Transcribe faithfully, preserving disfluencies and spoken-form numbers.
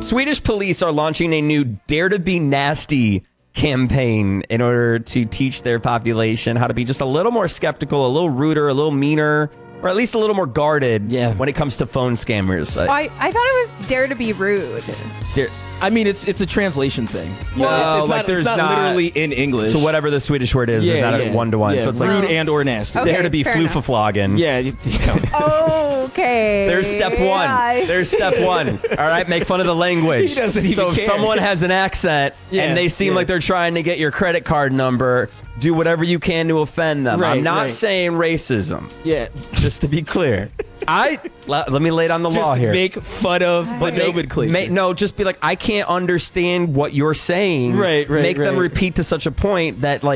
Swedish police are launching a new Dare to Be Nasty campaign in order to teach their population how to be just a little more skeptical, a little ruder, a little meaner, or at least a little more guarded yeah. when it comes to phone scammers. Oh, I, I thought it was Dare to Be Rude. Dare, I mean, it's it's a translation thing. You know, Well, it's, it's like not, there's it's not, not- literally in English. so whatever the Swedish word is, there's not a one-to-one. Yeah, so it's rude like and or nasty. Okay, Dare to Be fair enough. floofaflogging. Yeah. You, you know. Okay. There's step one. Yeah. There's step one. All right, make fun of the language. He doesn't even so if care. someone has an accent Yeah, and they seem yeah. like they're trying to get your credit card number, do whatever you can to offend them. Right, I'm not right. saying racism, Yeah. just to be clear. I let, let me lay down the Just law here. make fun of the Make- nomenclature. make- no, just be like, I can't understand what you're saying. Right, right, Make them right. repeat to such a point that like.